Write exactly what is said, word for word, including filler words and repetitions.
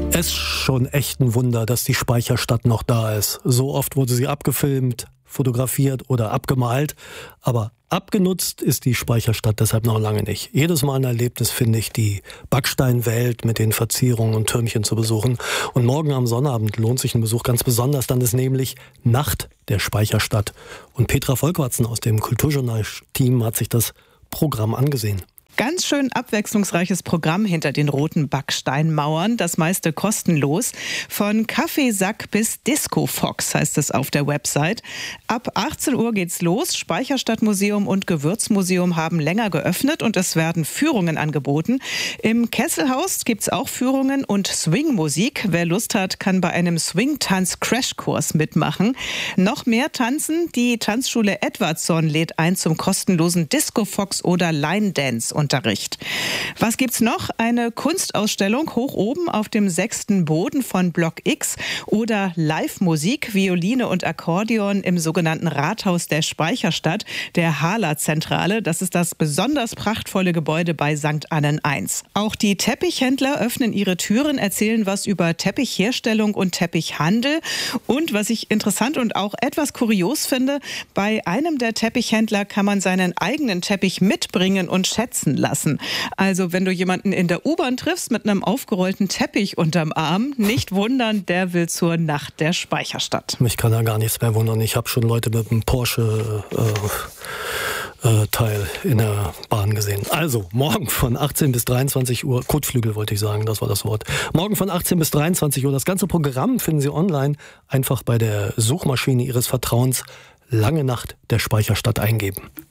Es ist schon echt ein Wunder, dass die Speicherstadt noch da ist. So oft wurde sie abgefilmt, fotografiert oder abgemalt, aber abgenutzt ist die Speicherstadt deshalb noch lange nicht. Jedes Mal ein Erlebnis finde ich, die Backsteinwelt mit den Verzierungen und Türmchen zu besuchen. Und morgen am Sonnabend lohnt sich ein Besuch ganz besonders, dann ist nämlich Nacht der Speicherstadt. Und Petra Volkwartzen aus dem Kulturjournal-Team hat sich das Programm angesehen. Ganz schön abwechslungsreiches Programm hinter den roten Backsteinmauern, das meiste kostenlos. Von Kaffeesack bis Disco Fox heißt es auf der Website. Ab achtzehn Uhr geht's los. Speicherstadtmuseum und Gewürzmuseum haben länger geöffnet und es werden Führungen angeboten. Im Kesselhaus gibt's auch Führungen und Swingmusik. Wer Lust hat, kann bei einem Swing-Tanz-Crashkurs mitmachen. Noch mehr tanzen. Die Tanzschule Edwardson lädt ein zum kostenlosen Disco Fox oder Line Dance Unterricht. Was gibt's noch? Eine Kunstausstellung hoch oben auf dem sechsten Boden von Block X oder Live-Musik, Violine und Akkordeon im sogenannten Rathaus der Speicherstadt, der Hala-Zentrale. Das ist das besonders prachtvolle Gebäude bei Sankt Annen eins. Auch die Teppichhändler öffnen ihre Türen, erzählen was über Teppichherstellung und Teppichhandel. Und was ich interessant und auch etwas kurios finde, bei einem der Teppichhändler kann man seinen eigenen Teppich mitbringen und schätzen lassen. Also wenn du jemanden in der U-Bahn triffst mit einem aufgerollten Teppich unterm Arm, nicht wundern, der will zur Nacht der Speicherstadt. Mich kann da gar nichts mehr wundern. Ich habe schon Leute mit einem Porsche äh, äh, Teil in der Bahn gesehen. Also morgen von achtzehn bis dreiundzwanzig Uhr, Kotflügel wollte ich sagen, das war das Wort. Morgen von achtzehn bis dreiundzwanzig Uhr. Das ganze Programm finden Sie online. Einfach bei der Suchmaschine Ihres Vertrauens Lange Nacht der Speicherstadt eingeben.